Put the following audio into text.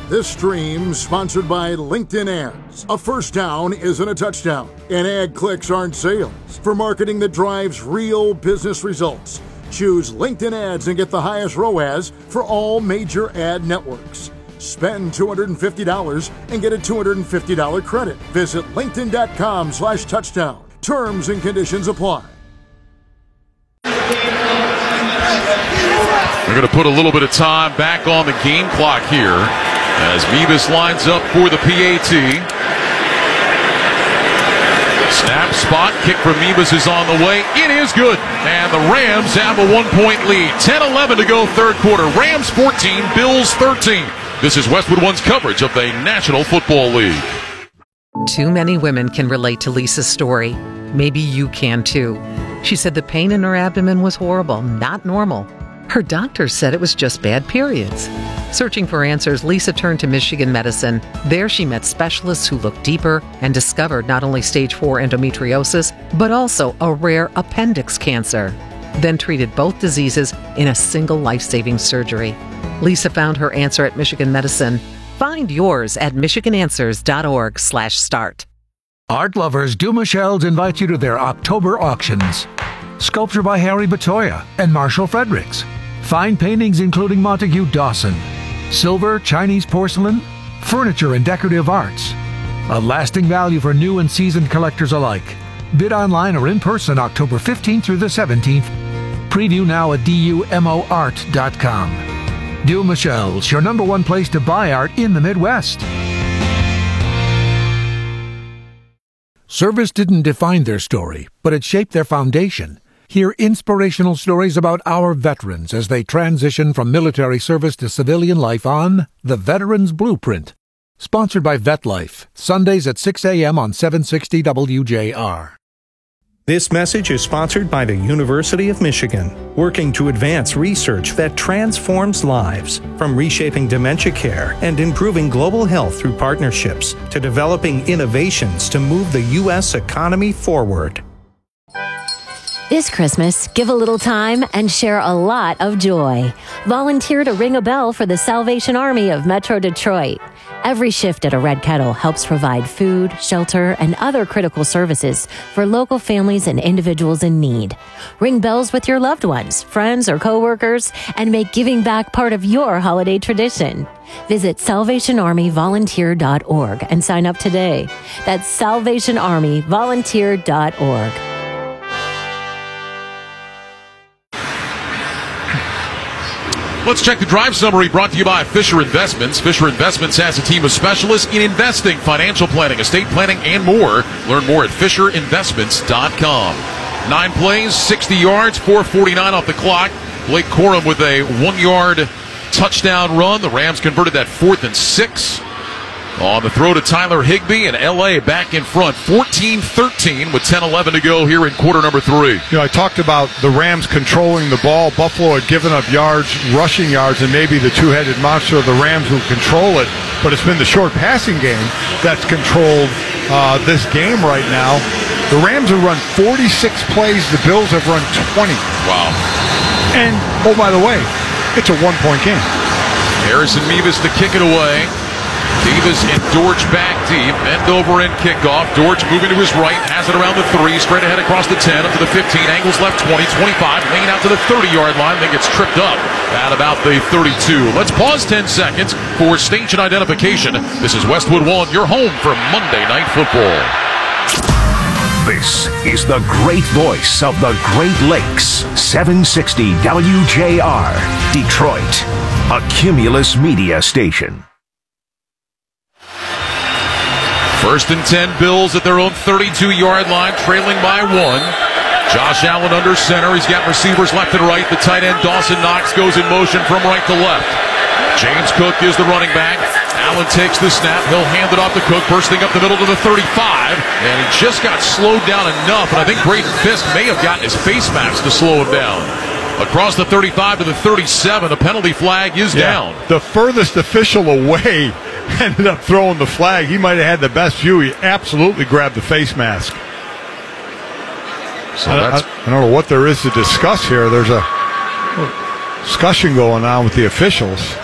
This stream sponsored by LinkedIn Ads. A first down isn't a touchdown, and ad clicks aren't sales. For marketing that drives real business results, choose LinkedIn Ads and get the highest ROAS for all major ad networks. Spend $250 and get a $250 credit. Visit linkedin.com/touchdown. Terms and conditions apply. We're going to put a little bit of time back on the game clock here as Mevis lines up for the PAT. Snap, spot, kick from Mevis is on the way. It is good. And the Rams have a 1-point lead. 10-11 to go third quarter. Rams 14, Bills 13. This is Westwood One's coverage of the National Football League. Too many women can relate to Lisa's story. Maybe you can too. She said the pain in her abdomen was horrible, not normal. Her doctor said it was just bad periods. Searching for answers, Lisa turned to Michigan Medicine. There she met specialists who looked deeper and discovered not only stage 4 endometriosis, but also a rare appendix cancer. Then treated both diseases in a single life-saving surgery. Lisa found her answer at Michigan Medicine. Find yours at michigananswers.org/start. Art lovers, Dumichels invite you to their October auctions. Sculpture by Harry Batoya and Marshall Fredericks. Fine paintings including Montague Dawson. Silver, Chinese porcelain, furniture and decorative arts. A lasting value for new and seasoned collectors alike. Bid online or in person October 15th through the 17th. Preview now at dumoart.com. Dumichels, your number one place to buy art in the Midwest. Service didn't define their story, but it shaped their foundation. Hear inspirational stories about our veterans as they transition from military service to civilian life on The Veterans Blueprint. Sponsored by VetLife, Sundays at 6 a.m. on 760 WJR. This message is sponsored by the University of Michigan, working to advance research that transforms lives, from reshaping dementia care and improving global health through partnerships to developing innovations to move the U.S. economy forward. This Christmas, give a little time and share a lot of joy. Volunteer to ring a bell for the Salvation Army of Metro Detroit. Every shift at a Red Kettle helps provide food, shelter, and other critical services for local families and individuals in need. Ring bells with your loved ones, friends, or coworkers, and make giving back part of your holiday tradition. Visit SalvationArmyVolunteer.org and sign up today. That's SalvationArmyVolunteer.org. Let's check the drive summary brought to you by Fisher Investments. Fisher Investments has a team of specialists in investing, financial planning, estate planning, and more. Learn more at FisherInvestments.com. 9 plays, 60 yards, 4:49 off the clock. Blake Corum with a 1-yard touchdown run. The Rams converted that 4th and 6. On the throw to Tyler Higbee, and L.A. back in front, 14-13 with 10-11 to go here in quarter number 3. You know, I talked about the Rams controlling the ball. Buffalo had given up yards, rushing yards, and maybe the two-headed monster of the Rams will control it. But it's been the short passing game that's controlled this game right now. The Rams have run 46 plays. The Bills have run 20. Wow. And, oh, by the way, it's a one-point game. Harrison Mevis to kick it away. Davis and Dortch back deep. Bend over and kickoff. Dortch moving to his right. Has it around the 3. Straight ahead across the 10. Up to the 15. Angles left 20, 25. Laying out to the 30-yard line. Then gets tripped up at about the 32. Let's pause 10 seconds for station identification. This is Westwood One, your home for Monday Night Football. This is the great voice of the Great Lakes. 760 WJR, Detroit. A Cumulus Media station. 1st and 10, Bills at their own 32-yard line, trailing by 1. Josh Allen under center. He's got receivers left and right. The tight end, Dawson Knox, goes in motion from right to left. James Cook is the running back. Allen takes the snap. He'll hand it off to Cook, bursting up the middle to the 35. And he just got slowed down enough. And I think Braden Fisk may have gotten his face mask to slow him down. Across the 35 to the 37, a penalty flag is down. The furthest official away ended up throwing the flag. He might have had the best view. He absolutely grabbed the face mask. So I don't know what there is to discuss here. There's a discussion going on with the officials.